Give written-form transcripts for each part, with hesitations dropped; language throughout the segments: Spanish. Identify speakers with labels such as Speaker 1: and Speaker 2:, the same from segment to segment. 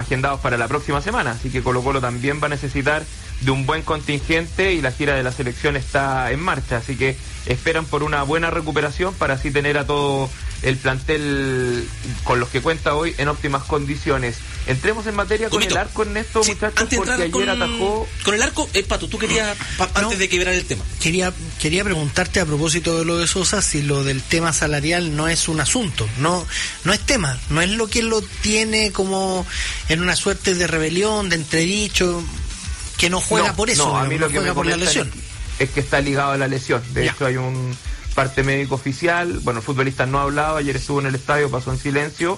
Speaker 1: agendados para la próxima semana, así que Colo-Colo también va a necesitar de un buen contingente y la gira de la selección está en marcha, así que esperan por una buena recuperación para así tener a todo el plantel con los que cuenta hoy en óptimas condiciones. Entremos en materia con el arco, Ernesto, sí, muchachos, porque ayer atajó...
Speaker 2: Con el arco, Pato, tú querías, antes de quebrar el tema.
Speaker 3: Quería preguntarte a propósito de lo de Sosa, si lo del tema salarial no es un asunto, no es tema, no es lo que lo tiene como en una suerte de rebelión, de entredicho, que no juega por eso,
Speaker 1: no, a mí lo que
Speaker 3: juega
Speaker 1: me
Speaker 3: por la lesión.
Speaker 1: Es que está ligado a la lesión, de hecho hay un parte médico oficial, bueno, el futbolista no ha hablado, ayer estuvo en el estadio, pasó en silencio,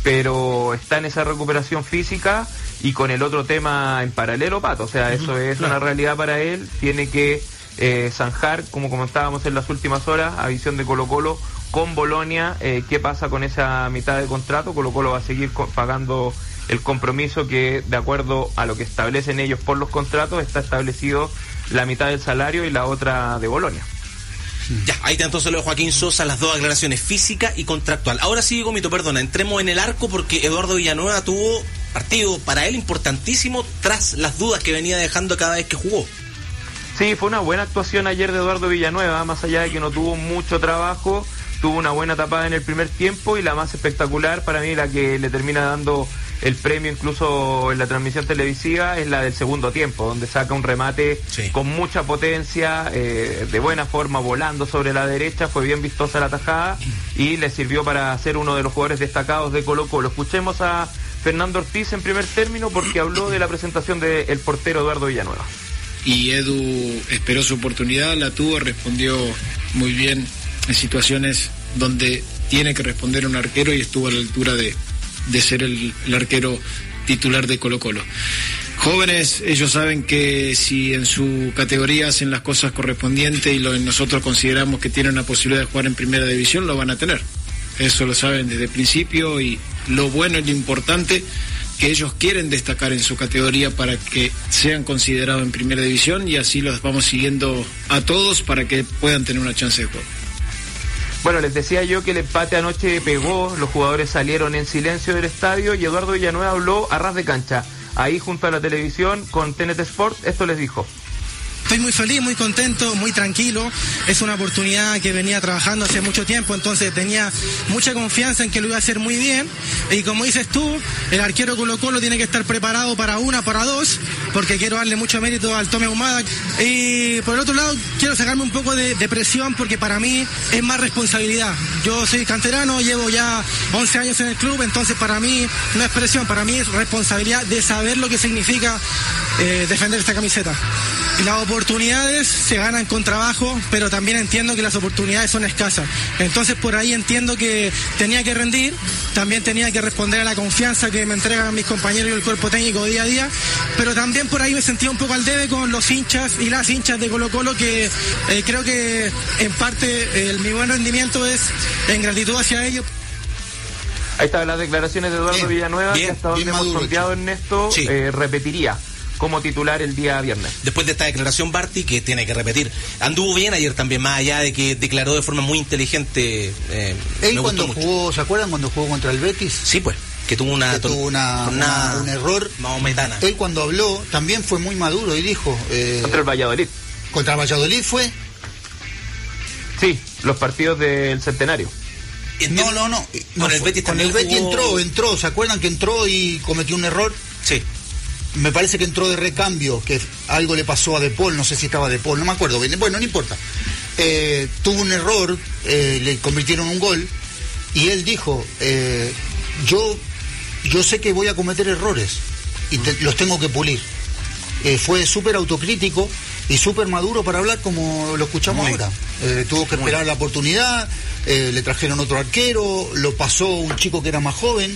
Speaker 1: pero está en esa recuperación física y con el otro tema en paralelo, Pato, o sea, eso es una realidad para él, tiene que zanjar, como comentábamos en las últimas horas, a visión de Colo-Colo con Bolonia, qué pasa con esa mitad de contrato. Colo-Colo va a seguir pagando el compromiso que, de acuerdo a lo que establecen ellos por los contratos, está establecido la mitad del salario y la otra de Bolonia.
Speaker 2: Ya, ahí entonces lo de Joaquín Sosa, las dos aclaraciones, física y contractual. Ahora sí, Gomito, perdona, entremos en el arco porque Eduardo Villanueva tuvo partido para él importantísimo tras las dudas que venía dejando cada vez que jugó.
Speaker 1: Sí, fue una buena actuación ayer de Eduardo Villanueva, más allá de que no tuvo mucho trabajo, tuvo una buena tapada en el primer tiempo y la más espectacular para mí, la que le termina dando el premio incluso en la transmisión televisiva, es la del segundo tiempo, donde saca un remate con mucha potencia, de buena forma, volando sobre la derecha, fue bien vistosa la tajada y le sirvió para ser uno de los jugadores destacados de Colo-Colo. Escuchemos a Fernando Ortiz en primer término porque habló de la presentación del portero Eduardo Villanueva.
Speaker 4: Y Edu esperó su oportunidad, la tuvo, respondió muy bien en situaciones donde tiene que responder un arquero y estuvo a la altura de ser el arquero titular de Colo-Colo. Jóvenes, ellos saben que si en su categoría hacen las cosas correspondientes y nosotros consideramos que tienen una posibilidad de jugar en primera división, lo van a tener. Eso lo saben desde el principio y lo bueno y lo importante que ellos quieren destacar en su categoría para que sean considerados en primera división y así los vamos siguiendo a todos para que puedan tener una chance de juego.
Speaker 1: Bueno, les decía yo que el empate anoche pegó, los jugadores salieron en silencio del estadio y Eduardo Villanueva habló a ras de cancha. Ahí junto a la televisión con TNT Sport, esto les dijo.
Speaker 5: Estoy muy feliz, muy contento, muy tranquilo. Es una oportunidad que venía trabajando hace mucho tiempo, entonces tenía mucha confianza en que lo iba a hacer muy bien. Y como dices tú, el arquero Colo-Colo tiene que estar preparado para una, para dos, porque quiero darle mucho mérito al Tome Ahumada. Y por el otro lado, quiero sacarme un poco de presión, porque para mí es más responsabilidad. Yo soy canterano, llevo ya 11 años en el club, entonces para mí no es presión, para mí es responsabilidad de saber lo que significa defender esta camiseta. Y las oportunidades se ganan con trabajo, pero también entiendo que las oportunidades son escasas. Entonces por ahí entiendo que tenía que rendir, también tenía que responder a la confianza que me entregan mis compañeros y el cuerpo técnico día a día, pero también por ahí me sentía un poco al debe con los hinchas y las hinchas de Colo-Colo, que creo que en parte mi buen rendimiento es en gratitud hacia ellos.
Speaker 1: Ahí están las declaraciones de Eduardo Villanueva, que hasta donde hemos sondeado, Ernesto, repetiría como titular el día viernes.
Speaker 2: Después de esta declaración, Barty, que tiene que repetir, anduvo bien ayer también, más allá de que declaró de forma muy inteligente.
Speaker 6: Él cuando jugó, ¿se acuerdan cuando jugó contra el Betis?
Speaker 2: Sí, pues, que tuvo un
Speaker 6: error
Speaker 2: maometana.
Speaker 6: Él cuando habló también fue muy maduro y dijo...
Speaker 1: contra el Valladolid.
Speaker 6: ¿Contra el Valladolid fue?
Speaker 1: Sí, los partidos del centenario.
Speaker 6: No.
Speaker 2: Con el Betis también.
Speaker 6: Con el Betis entró, ¿se acuerdan que entró y cometió un error?
Speaker 2: Sí.
Speaker 6: Me parece que entró de recambio, que algo le pasó a De Paul, no sé si estaba De Paul, no me acuerdo bien, bueno, no importa. Tuvo un error, le convirtieron un gol, y él dijo, yo sé que voy a cometer errores, y los tengo que pulir. Fue súper autocrítico y súper maduro para hablar como lo escuchamos ahora. Tuvo que esperar la oportunidad, le trajeron otro arquero, lo pasó un chico que era más joven.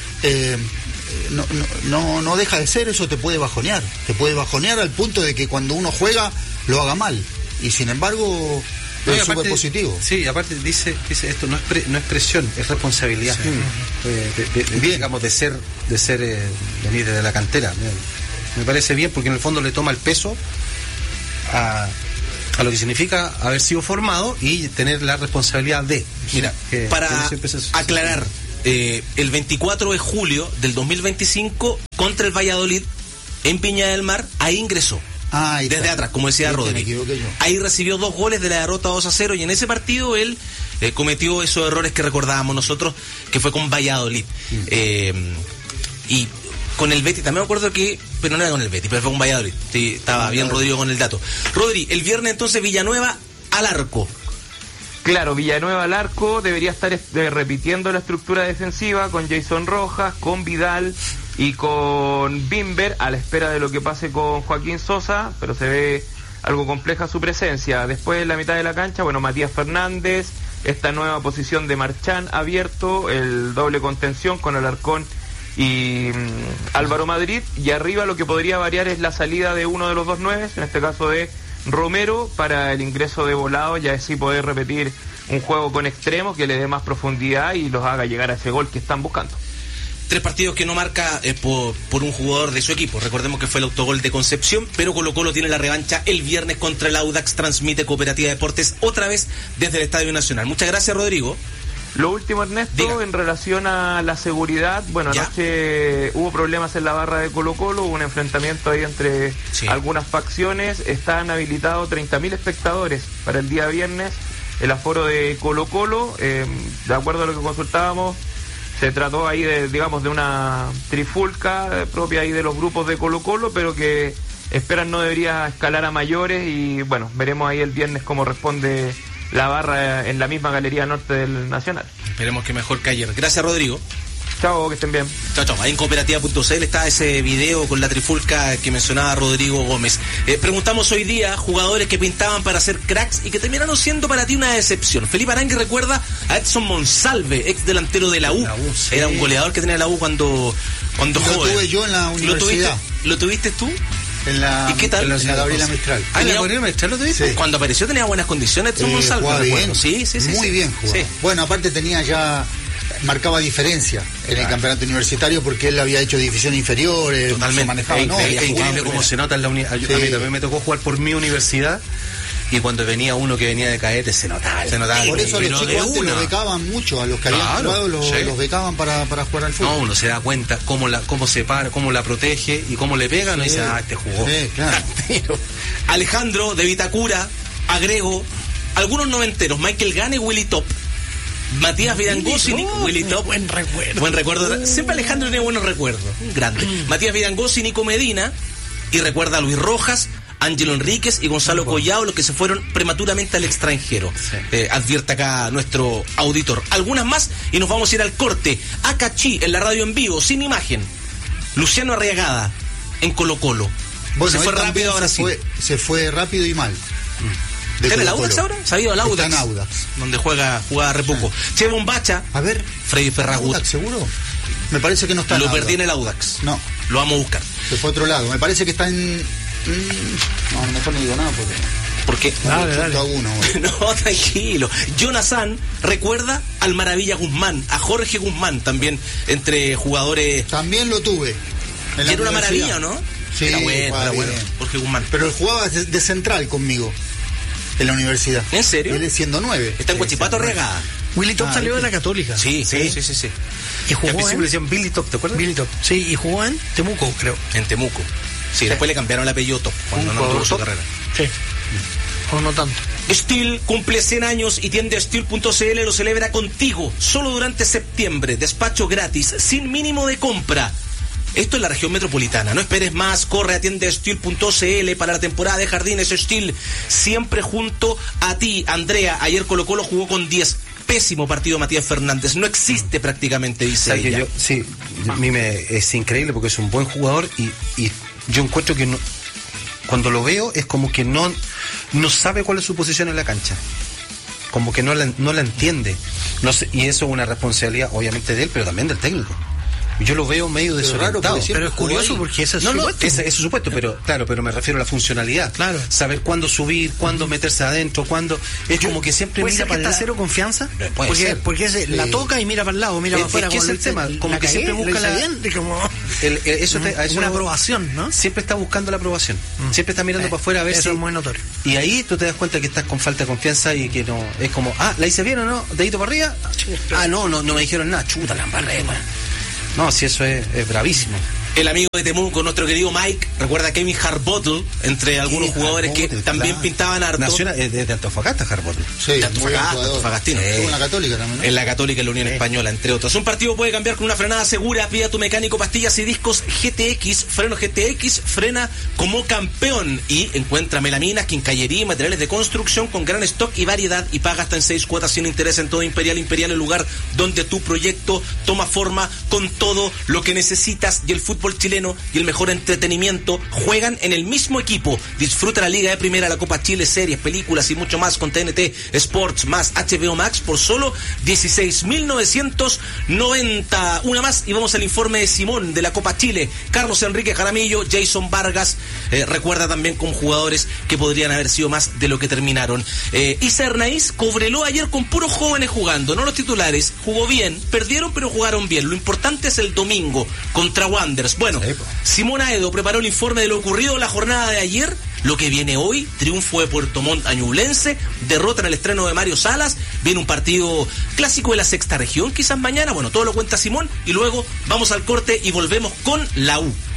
Speaker 6: No deja de ser, eso te puede bajonear al punto de que cuando uno juega lo haga mal, y sin embargo es súper positivo.
Speaker 7: Sí, aparte dice esto no es presión, es responsabilidad. Sí. Digamos de ser venir desde la cantera. Me parece bien, porque en el fondo le toma el peso a lo que significa haber sido formado y tener la responsabilidad de.
Speaker 2: Mira, para aclarar, el 24 de julio del 2025 contra el Valladolid en Viña del Mar, ahí ingresó. Desde atrás, como decía Rodri. Ahí recibió 2 goles de la derrota 2-0 y en ese partido él cometió esos errores que recordábamos nosotros, que fue con Valladolid. Y con el Betis también me acuerdo que, pero no era con el Betis, pero fue con Valladolid. Sí, estaba bien Rodrigo con el dato. Rodri, el viernes entonces Villanueva al arco.
Speaker 1: Claro, Villanueva al arco, debería estar repitiendo la estructura defensiva con Jason Rojas, con Vidal y con Bimber, a la espera de lo que pase con Joaquín Sosa, pero se ve algo compleja su presencia. Después en la mitad de la cancha, bueno, Matías Fernández, esta nueva posición de Marchán abierto, el doble contención con Alarcón y Álvaro Madrid, y arriba lo que podría variar es la salida de uno de los 2 9, en este caso de Romero, para el ingreso de Volado, y así poder repetir un juego con extremos que le dé más profundidad y los haga llegar a ese gol que están buscando.
Speaker 2: 3 partidos que no marca por un jugador de su equipo. Recordemos que fue el autogol de Concepción, pero Colo-Colo tiene la revancha el viernes contra el Audax. Transmite Cooperativa Deportes otra vez desde el Estadio Nacional. Muchas gracias, Rodrigo.
Speaker 1: Lo último, Ernesto, diga. En relación a la seguridad, bueno, anoche hubo problemas en la barra de Colo-Colo, hubo un enfrentamiento ahí entre algunas facciones. Están habilitados 30.000 espectadores para el día viernes, el aforo de Colo-Colo, de acuerdo a lo que consultábamos. Se trató ahí de una trifulca propia ahí de los grupos de Colo-Colo, pero que esperan no debería escalar a mayores, y bueno, veremos ahí el viernes cómo responde la barra en la misma Galería Norte del Nacional.
Speaker 2: Esperemos que mejor que ayer. Gracias, Rodrigo.
Speaker 1: Chao, que estén bien.
Speaker 2: Chao. Ahí en cooperativa.cl está ese video con la trifulca que mencionaba Rodrigo Gómez. Preguntamos hoy día jugadores que pintaban para ser cracks y que terminaron siendo para ti una decepción. Felipe Arangui recuerda a Edson Monsalve, ex delantero de la U. Sí. Era un goleador que tenía la U cuando joven.
Speaker 6: Lo tuve yo en la universidad.
Speaker 2: ¿Lo tuviste tú?
Speaker 6: ¿Y
Speaker 2: qué tal?
Speaker 6: En la Gabriela Mistral.
Speaker 2: ¿En la Gabriela Mistral lo tuviste? Sí. Cuando apareció tenía buenas condiciones Edson Monsalve.
Speaker 6: Jugaba bien.
Speaker 2: Sí.
Speaker 6: Muy bien jugaba. Sí. Bueno, aparte marcaba diferencia en el campeonato universitario porque él había hecho divisiones inferiores.
Speaker 7: Totalmente.
Speaker 6: Se manejaba,
Speaker 7: increíble cómo se nota en la universidad. A mí también me tocó jugar por mi universidad. Y cuando venía uno que venía de cadete se notaba.
Speaker 6: Por eso a los chicos antes los becaban mucho, a los que habían jugado los becaban para jugar al fútbol.
Speaker 7: No, uno se da cuenta cómo se para, cómo la protege y cómo le pega, no dice, este jugó.
Speaker 6: Sí, claro.
Speaker 2: Alejandro de Vitacura, agrego, algunos noventeros, Michael Gane, Willy Top, Matías Vidangosi, Willy Top. Buen recuerdo. Siempre Alejandro tiene buenos recuerdos. Un grande. Matías Vidangosi, Nico Medina, y recuerda a Luis Rojas, Ángelo Enríquez y Gonzalo Collao, los que se fueron prematuramente al extranjero. Advierte acá nuestro auditor. Algunas más y nos vamos a ir al corte. Acachí en la radio en vivo, sin imagen. Luciano Arriagada en Colo-Colo.
Speaker 6: Bueno,
Speaker 2: se fue rápido ahora sí.
Speaker 6: Se fue rápido y mal.
Speaker 2: ¿Está en el Audax ahora? ¿Se ha ido al Audax?
Speaker 6: Está en Audax.
Speaker 2: Donde jugaba re poco. Che Bombacha.
Speaker 6: A ver.
Speaker 2: Freddy Ferragut.
Speaker 6: ¿Audax seguro? Me parece que no está en
Speaker 2: Lo
Speaker 6: Audax.
Speaker 2: perdí en el Audax.
Speaker 6: No.
Speaker 2: Lo vamos a buscar.
Speaker 6: Se fue a otro lado. Me parece que está en... No, a lo mejor no digo nada
Speaker 2: porque...
Speaker 6: Dale.
Speaker 2: No, tranquilo. Jonathan recuerda al Maravilla Guzmán, a Jorge Guzmán también, entre jugadores...
Speaker 6: También lo tuve.
Speaker 2: Y era una maravilla, ¿no?
Speaker 6: Sí,
Speaker 2: era bueno. Jorge Guzmán.
Speaker 6: Pero él jugaba de central conmigo en la universidad.
Speaker 2: ¿En serio?
Speaker 6: Él siendo 9.
Speaker 2: Está en Huachipato Arriagada.
Speaker 3: Willy Top salió de la Católica.
Speaker 2: Sí.
Speaker 3: Y jugó
Speaker 7: le decían Billy Top, ¿te acuerdas?
Speaker 3: Billy Top. Sí, y jugó en Temuco, creo.
Speaker 2: En Temuco. Sí, después le cambiaron el apellido Top cuando no tuvo su carrera.
Speaker 3: Sí. O no tanto.
Speaker 2: Steel cumple 100 años y tienda Steel.cl lo celebra contigo. Solo durante septiembre. Despacho gratis, sin mínimo de compra. Esto es la región metropolitana. No esperes más. Corre a tienda Steel.cl para la temporada de Jardines Steel. Siempre junto a ti, Andrea. Ayer Colo-Colo jugó con 10. Pésimo partido Matías Fernández. No existe prácticamente, dice ella.
Speaker 7: A mí es increíble porque es un buen jugador y yo encuentro que cuando lo veo es como que no sabe cuál es su posición en la cancha. Como que no la entiende. No sé, y eso es una responsabilidad obviamente de él, pero también del técnico. Yo lo veo medio desorientado.
Speaker 3: Pero es curioso porque ese es su puesto.
Speaker 7: Ese es su supuesto, pero me refiero a la funcionalidad.
Speaker 3: Claro.
Speaker 7: Saber cuándo subir, cuándo meterse adentro, cuándo. Es como que siempre
Speaker 3: mira para el lado. ¿Cero confianza?
Speaker 7: Porque
Speaker 3: la toca y mira para el lado, mira para afuera.
Speaker 7: ¿Qué es el tema?
Speaker 3: Como que siempre busca la... una aprobación, ¿no?
Speaker 7: Siempre está buscando la aprobación. Siempre está mirando para afuera a ver
Speaker 3: eso
Speaker 7: si...
Speaker 3: es muy notorio.
Speaker 7: Y ahí tú te das cuenta que estás con falta de confianza y que no... Es como, ¿la hice bien o no? ¿Dedito para arriba? No me dijeron nada. Chuta, la embarré, man. No, si eso es bravísimo.
Speaker 2: El amigo de Temuco, nuestro querido Mike, recuerda a Kevin Harbottle, entre algunos jugadores que también pintaban harto.
Speaker 7: Nacional, de Antofagasta, Harbottle.
Speaker 6: Sí,
Speaker 2: de Antofagastino.
Speaker 6: Estuvo en la Católica también, ¿no?
Speaker 2: En la Católica, en la Unión Española, entre otros. Un partido puede cambiar con una frenada segura. Pide a tu mecánico pastillas y discos GTX. Freno GTX, frena como campeón. Y encuentra melaminas, quincallería y materiales de construcción con gran stock y variedad. Y paga hasta en 6 cuotas sin interés en todo Imperial. Imperial, el lugar donde tu proyecto toma forma con todo lo que necesitas. Y el fútbol chileno y el mejor entretenimiento juegan en el mismo equipo. Disfruta la Liga de Primera, la Copa Chile, series, películas y mucho más con TNT Sports más HBO Max por solo 16.990. Una más y vamos al informe de Simón de la Copa Chile. Carlos Enrique Jaramillo, Jason Vargas, recuerda también con jugadores que podrían haber sido más de lo que terminaron. Isa Hernáiz, Cobreloa ayer con puros jóvenes jugando, no los titulares. Jugó bien, perdieron pero jugaron bien. Lo importante es el domingo contra Wanderers. Bueno, Simón Aedo preparó el informe de lo ocurrido en la jornada de ayer, lo que viene hoy, triunfo de Puerto Montt a Ñublense, derrota en el estreno de Mario Salas, viene un partido clásico de la sexta región, quizás mañana, bueno, todo lo cuenta Simón, y luego vamos al corte y volvemos con la U.